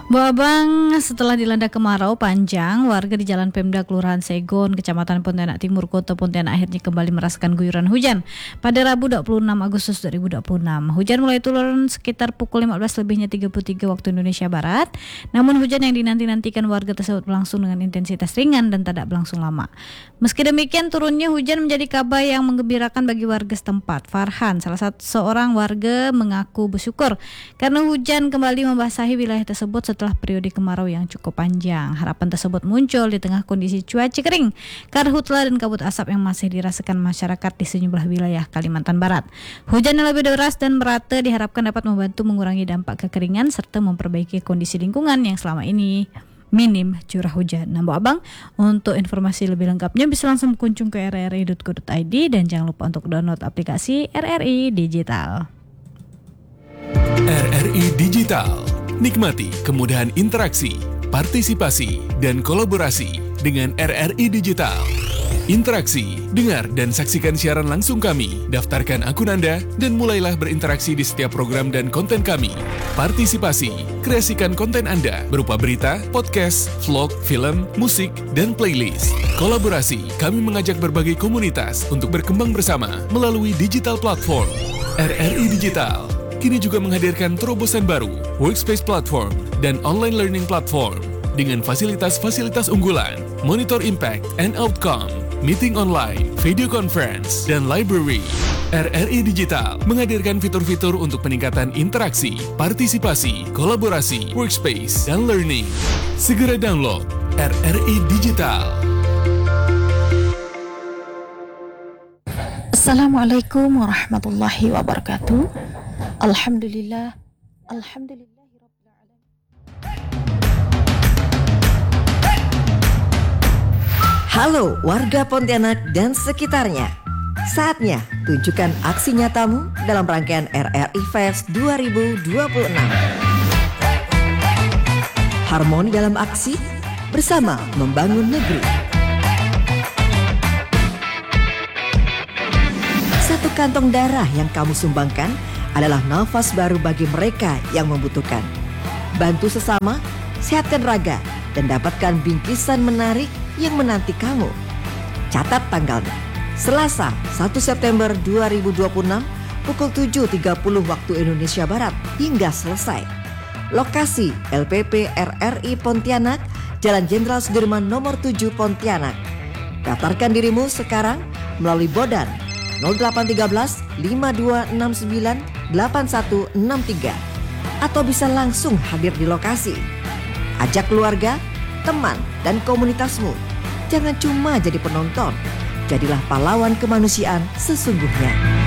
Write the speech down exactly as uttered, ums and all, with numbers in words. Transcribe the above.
Bu Abang, setelah dilanda kemarau panjang, warga di Jalan Pemda Kelurahan Segon, Kecamatan Pontianak Timur, Kota Pontianak akhirnya kembali merasakan guyuran hujan pada Rabu dua puluh enam Agustus dua ribu dua puluh enam. Hujan mulai turun sekitar pukul lima belas lebihnya tiga puluh tiga waktu Indonesia Barat. Namun hujan yang dinanti-nantikan warga tersebut berlangsung dengan intensitas ringan dan tidak berlangsung lama. Meski demikian, turunnya hujan menjadi kabar yang menggembirakan bagi warga setempat. Farhan, salah satu seorang warga, mengaku bersyukur karena hujan kembali membasahi wilayah tersebut setelah periode kemarau yang cukup panjang. Harapan tersebut muncul di tengah kondisi cuaca kering, karhutla dan kabut asap yang masih dirasakan masyarakat di sejumlah wilayah Kalimantan Barat. Hujan yang lebih deras dan merata diharapkan dapat membantu mengurangi dampak kekeringan serta memperbaiki kondisi lingkungan yang selama ini minim curah hujan. Nah, Bu Abang, untuk informasi lebih lengkapnya bisa langsung kunjung ke r r i dot co dot i d dan jangan lupa untuk download aplikasi R R I Digital. R R I Digital. Nikmati kemudahan interaksi, partisipasi, dan kolaborasi dengan R R I Digital. Interaksi, dengar dan saksikan siaran langsung kami, daftarkan akun Anda, dan mulailah berinteraksi di setiap program dan konten kami. Partisipasi, kreasikan konten Anda berupa berita, podcast, vlog, film, musik, dan playlist. Kolaborasi, kami mengajak berbagai komunitas untuk berkembang bersama melalui digital platform. R R I Digital kini juga menghadirkan terobosan baru, workspace platform, dan online learning platform dengan fasilitas-fasilitas unggulan, monitor impact and outcome, meeting online, video conference, dan library. R R I Digital menghadirkan fitur-fitur untuk peningkatan interaksi, partisipasi, kolaborasi, workspace, dan learning. Segera download R R I Digital. Assalamualaikum warahmatullahi wabarakatuh. Alhamdulillah, alhamdulillahirabbil alamin. Halo warga Pontianak dan sekitarnya. Saatnya tunjukkan aksi nyatamu dalam rangkaian R R I Fest dua ribu dua puluh enam. Harmoni dalam aksi bersama membangun negeri. Satu kantong darah yang kamu sumbangkan adalah nafas baru bagi mereka yang membutuhkan. Bantu sesama, sehatkan raga, dan dapatkan bingkisan menarik yang menanti kamu. Catat tanggalnya, Selasa satu September dua ribu dua puluh enam pukul tujuh tiga puluh waktu Indonesia Barat hingga selesai. Lokasi L P P R R I Pontianak, Jalan Jenderal Sudirman nomor tujuh Pontianak. Daftarkan dirimu sekarang melalui Bodan nol delapan tiga belas lima dua enam sembilan delapan satu enam tiga atau bisa langsung hadir di lokasi. Ajak keluarga, teman, dan komunitasmu. Jangan cuma jadi penonton, jadilah pahlawan kemanusiaan sesungguhnya.